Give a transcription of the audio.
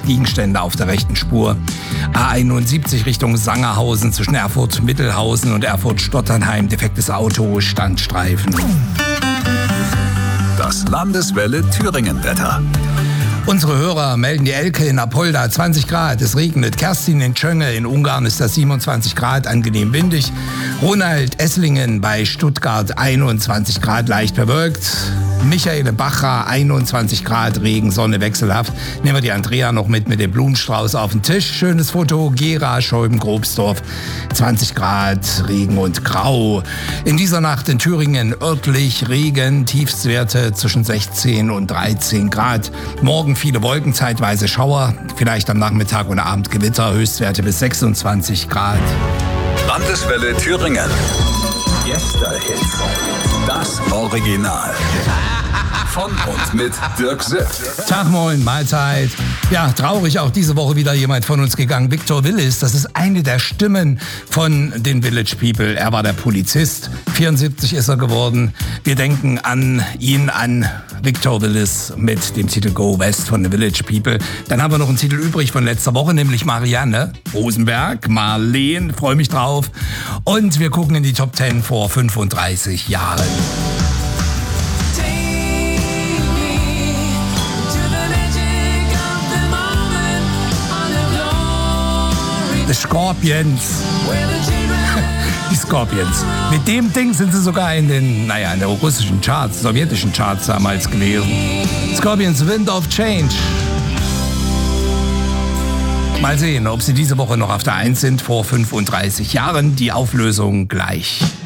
Gegenstände auf der rechten Spur. A71 Richtung Sangerhausen zwischen Erfurt-Mittelhausen und Erfurt-Stotternheim. Defektes Auto, Standstreifen. Das Landeswelle Thüringen-Wetter. Unsere Hörer melden die Elke in Apolda 20 Grad, es regnet. Kerstin in Tschönge in Ungarn ist das 27 Grad, angenehm windig. Ronald Esslingen bei Stuttgart 21 Grad, leicht bewölkt. Michaele Bacher 21 Grad, Regen, Sonne wechselhaft. Nehmen wir die Andrea noch mit dem Blumenstrauß auf den Tisch. Schönes Foto, Gera, Scheuben-Grobsdorf 20 Grad, Regen und Grau. In dieser Nacht in Thüringen örtlich Regen, Tiefstwerte zwischen 16 und 13 Grad. Morgen viele Wolken, zeitweise Schauer, vielleicht am Nachmittag und Abend Gewitter, Höchstwerte bis 26 Grad. Landeswelle Thüringen. Gästehits. Das Original. Von und mit Dirk Sipp. Tag, moin, Mahlzeit. Ja, traurig auch diese Woche wieder jemand von uns gegangen. Victor Willis, das ist eine der Stimmen von den Village People. Er war der Polizist. 74 ist er geworden. Wir denken an ihn, an Victor Willis mit dem Titel Go West von The Village People. Dann haben wir noch einen Titel übrig von letzter Woche, nämlich Marianne Rosenberg, Marleen, freue mich drauf. Und wir gucken in die Top 10 vor 35 Jahren. The Scorpions. Die Scorpions. Mit dem Ding sind sie sogar in den russischen Charts, sowjetischen Charts damals gewesen. Scorpions, Wind of Change. Mal sehen, ob sie diese Woche noch auf der 1 sind vor 35 Jahren. Die Auflösung gleich.